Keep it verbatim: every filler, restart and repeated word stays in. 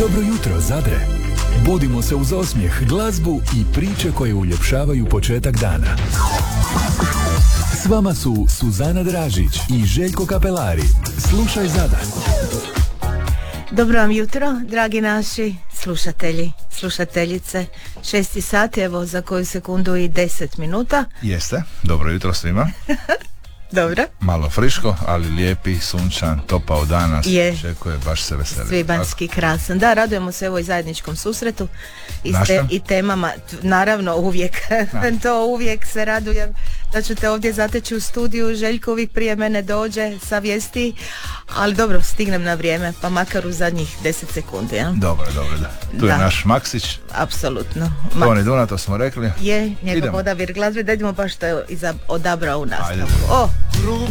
Dobro jutro, Zadre. Budimo se uz osmijeh, glazbu i priče koje uljepšavaju početak dana. S vama su Suzana Dražić i Željko Kapelari. Slušaj Zadar. Dobro vam jutro, dragi naši slušatelji, slušateljice. Šesti sat, evo za koju sekundu i deset minuta. Jeste, dobro jutro svima. Dobro. Malo friško, ali lijepi, sunčan, topao dan nas je. Očekuje, baš se veseli. Svibanjski krasan. Da, radujemo se evo i zajedničkom susretu i, Na ste, šta? i temama. Naravno, uvijek. To uvijek se radujem da ćete ovdje zateći u studiju. Željko uvijek prije mene dođe sa vijesti, ali dobro, stignem na vrijeme, pa makar u zadnjih deset sekundi. Ja? Dobro, dobro, da. Tu Da. je naš Maksić. Apsolutno. Toni Duna, to smo rekli. Je njegov Idemo. odabir glazbe, da idemo baš što je iza- odabrao u nastavku. Ajde. O,